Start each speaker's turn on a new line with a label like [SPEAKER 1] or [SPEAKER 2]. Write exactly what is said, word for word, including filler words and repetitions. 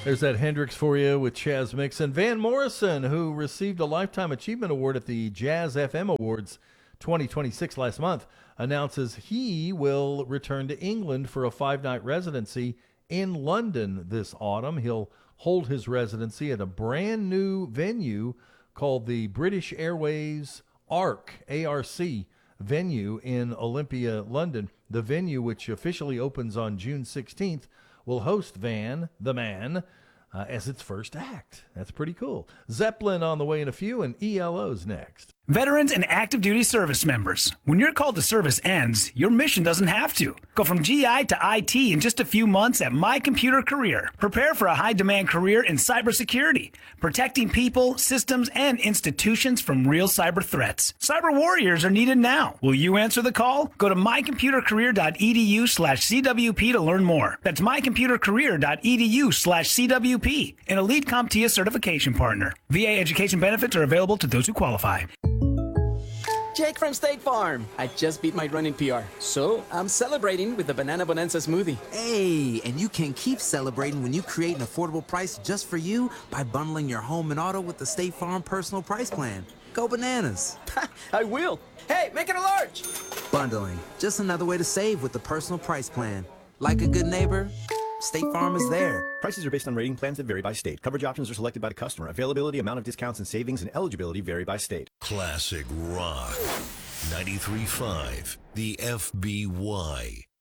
[SPEAKER 1] There's that Hendrix for you with Chaz Mixon. Van Morrison, who received a Lifetime Achievement Award at the Jazz F M Awards twenty twenty-six last month, announces he will return to England for a five-night residency in London this autumn. He'll hold his residency at a brand new venue called the British Airways ARC, A R C venue in Olympia, London. The venue, which officially opens on June sixteenth, will host Van, the man, uh, as its first act. That's pretty cool. Zeppelin on the way in a few, and E L O's next.
[SPEAKER 2] Veterans and active duty service members, when your call to service ends, your mission doesn't have to. Go from G I to I T in just a few months at My Computer Career. Prepare for a high-demand career in cybersecurity, protecting people, systems, and institutions from real cyber threats. Cyber warriors are needed now. Will you answer the call? Go to mycomputercareer.edu slash CWP to learn more. That's mycomputercareer.edu slash CWP, an elite CompTIA certification partner. V A education benefits are available to those who qualify.
[SPEAKER 3] Jake from State Farm. I just beat my running P R, so I'm celebrating with the Banana Bonanza smoothie.
[SPEAKER 4] Hey, and you can keep celebrating when you create an affordable price just for you by bundling your home and auto with the State Farm Personal Price Plan. Go bananas.
[SPEAKER 3] I will. Hey, make it a large.
[SPEAKER 4] Bundling, just another way to save with the Personal Price Plan. Like a good neighbor, State Farm is there.
[SPEAKER 5] Prices are based on rating plans that vary by state. Coverage options are selected by the customer. Availability, amount of discounts and savings, and eligibility vary by state.
[SPEAKER 6] Classic Rock. ninety-three point five. The F B Y.